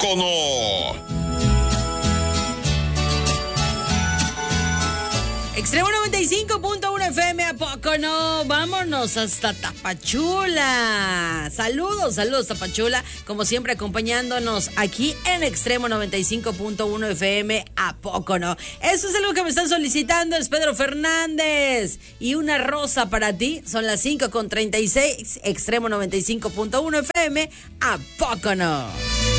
poco no? Extremo 95.1 FM, ¿a poco no? Vámonos hasta Tapachula. Saludos Tapachula, como siempre acompañándonos aquí en Extremo 95.1 FM, ¿a poco no? Eso es algo que me están solicitando, es Pedro Fernández. Y una rosa para ti, son las 5:36, Extremo 95.1 FM, ¿a poco no?